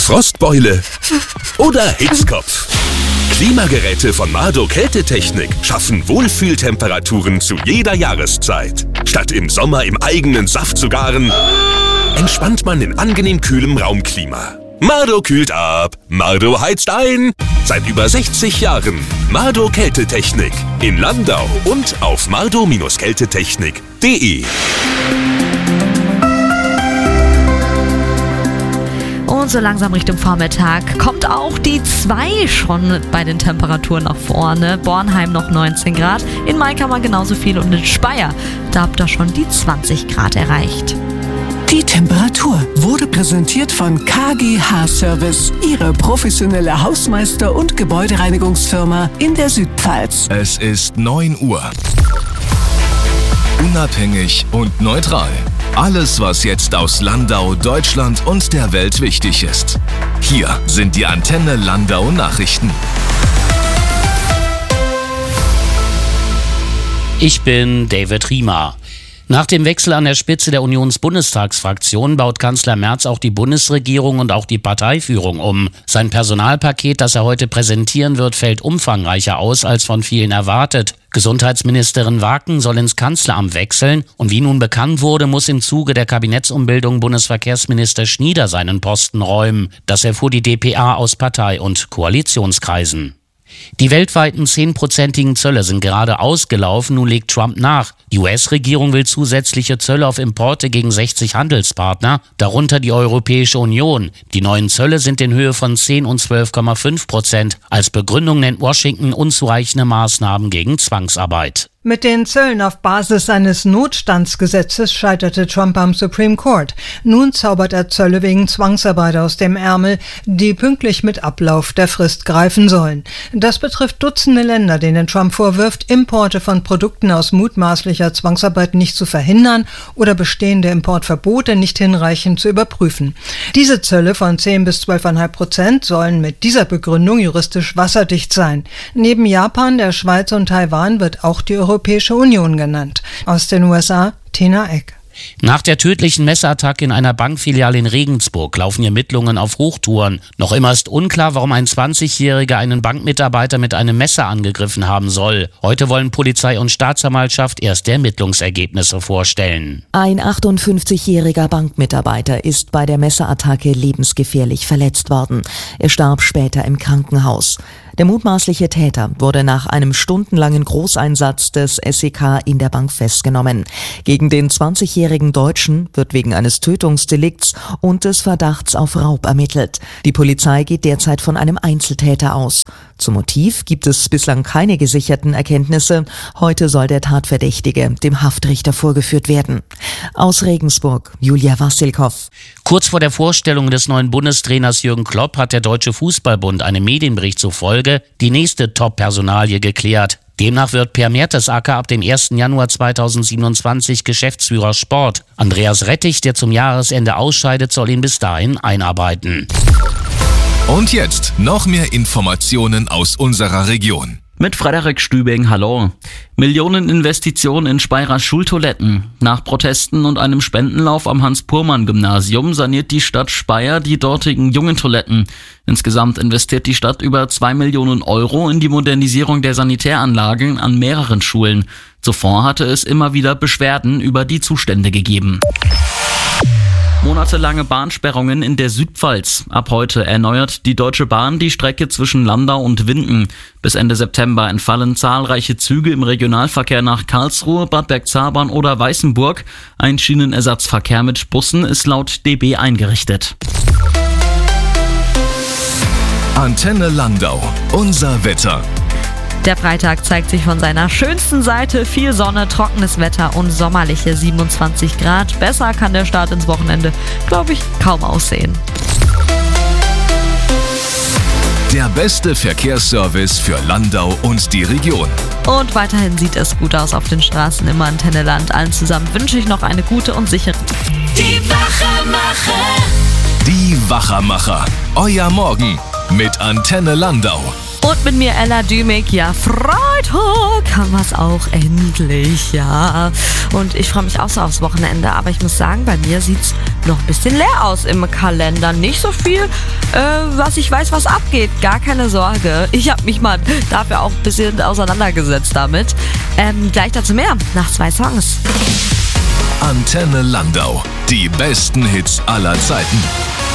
Frostbeule oder Hitzkopf. Klimageräte von Mardo Kältetechnik schaffen Wohlfühltemperaturen zu jeder Jahreszeit. Statt im Sommer im eigenen Saft zu garen, entspannt man in angenehm kühlem Raumklima. Mardo kühlt ab, Mardo heizt ein. Seit über 60 Jahren Mardo Kältetechnik in Landau und auf mardo-kältetechnik.de. Und so langsam Richtung Vormittag kommt auch die 2 schon bei den Temperaturen nach vorne. Bornheim noch 19 Grad, in Maikammer genauso viel und in Speyer, da habt ihr schon die 20 Grad erreicht. Die Temperatur wurde präsentiert von KGH Service, Ihre professionelle Hausmeister- und Gebäudereinigungsfirma in der Südpfalz. Es ist 9 Uhr. Unabhängig und neutral. Alles, was jetzt aus Landau, Deutschland und der Welt wichtig ist. Hier sind die Antenne Landau Nachrichten. Ich bin David Riemer. Nach dem Wechsel an der Spitze der Unionsbundestagsfraktion baut Kanzler Merz auch die Bundesregierung und auch die Parteiführung um. Sein Personalpaket, das er heute präsentieren wird, fällt umfangreicher aus als von vielen erwartet. Gesundheitsministerin Waken soll ins Kanzleramt wechseln und wie nun bekannt wurde, muss im Zuge der Kabinettsumbildung Bundesverkehrsminister Schnieder seinen Posten räumen. Das erfuhr die dpa aus Partei- und Koalitionskreisen. Die weltweiten 10%igen Zölle sind gerade ausgelaufen, nun legt Trump nach. Die US-Regierung will zusätzliche Zölle auf Importe gegen 60 Handelspartner, darunter die Europäische Union. Die neuen Zölle sind in Höhe von 10 und 12,5%. Als Begründung nennt Washington unzureichende Maßnahmen gegen Zwangsarbeit. Mit den Zöllen auf Basis eines Notstandsgesetzes scheiterte Trump am Supreme Court. Nun zaubert er Zölle wegen Zwangsarbeit aus dem Ärmel, die pünktlich mit Ablauf der Frist greifen sollen. Das betrifft Dutzende Länder, denen Trump vorwirft, Importe von Produkten aus mutmaßlicher Zwangsarbeit nicht zu verhindern oder bestehende Importverbote nicht hinreichend zu überprüfen. Diese Zölle von 10 bis 12,5% sollen mit dieser Begründung juristisch wasserdicht sein. Neben Japan, der Schweiz und Taiwan wird auch die Europäische Union genannt. Aus den USA, Tina Eck. Nach der tödlichen Messerattacke in einer Bankfiliale in Regensburg laufen Ermittlungen auf Hochtouren. Noch immer ist unklar, warum ein 20-Jähriger einen Bankmitarbeiter mit einem Messer angegriffen haben soll. Heute wollen Polizei und Staatsanwaltschaft erste Ermittlungsergebnisse vorstellen. Ein 58-jähriger Bankmitarbeiter ist bei der Messerattacke lebensgefährlich verletzt worden. Er starb später im Krankenhaus. Der mutmaßliche Täter wurde nach einem stundenlangen Großeinsatz des SEK in der Bank festgenommen. Gegen den 20-jährigen Deutschen wird wegen eines Tötungsdelikts und des Verdachts auf Raub ermittelt. Die Polizei geht derzeit von einem Einzeltäter aus. Zum Motiv gibt es bislang keine gesicherten Erkenntnisse. Heute soll der Tatverdächtige dem Haftrichter vorgeführt werden. Aus Regensburg, Julia Wassilkow. Kurz vor der Vorstellung des neuen Bundestrainers Jürgen Klopp hat der Deutsche Fußballbund einem Medienbericht zufolge die nächste Top-Personalie geklärt. Demnach wird Per Mertesacker ab dem 1. Januar 2027 Geschäftsführer Sport. Andreas Rettich, der zum Jahresende ausscheidet, soll ihn bis dahin einarbeiten. Und jetzt noch mehr Informationen aus unserer Region. Mit Frederik Stübing, hallo. Millioneninvestitionen in Speyerer Schultoiletten. Nach Protesten und einem Spendenlauf am Hans-Purmann-Gymnasium saniert die Stadt Speyer die dortigen Jungentoiletten. Insgesamt investiert die Stadt über 2 Millionen Euro in die Modernisierung der Sanitäranlagen an mehreren Schulen. Zuvor hatte es immer wieder Beschwerden über die Zustände gegeben. Monatelange Bahnsperrungen in der Südpfalz. Ab heute erneuert die Deutsche Bahn die Strecke zwischen Landau und Winden. Bis Ende September entfallen zahlreiche Züge im Regionalverkehr nach Karlsruhe, Bad Bergzabern oder Weißenburg. Ein Schienenersatzverkehr mit Bussen ist laut DB eingerichtet. Antenne Landau. Unser Wetter. Der Freitag zeigt sich von seiner schönsten Seite. Viel Sonne, trockenes Wetter und sommerliche 27 Grad. Besser kann der Start ins Wochenende, glaube ich, kaum aussehen. Der beste Verkehrsservice für Landau und die Region. Und weiterhin sieht es gut aus auf den Straßen im Antenne Land. Allen zusammen wünsche ich noch eine gute und sichere. Die Wachermacher. Die Wachermacher. Euer Morgen mit Antenne Landau. Und mit mir Ella Dümig. Ja, Freitag haben wir es auch endlich, ja. Und ich freue mich auch so aufs Wochenende. Aber ich muss sagen, bei mir sieht es noch ein bisschen leer aus im Kalender. Nicht so viel, was ich weiß, was abgeht. Gar keine Sorge. Ich habe mich mal dafür auch ein bisschen auseinandergesetzt damit. Gleich dazu mehr, nach 2 Songs. Antenne Landau. Die besten Hits aller Zeiten.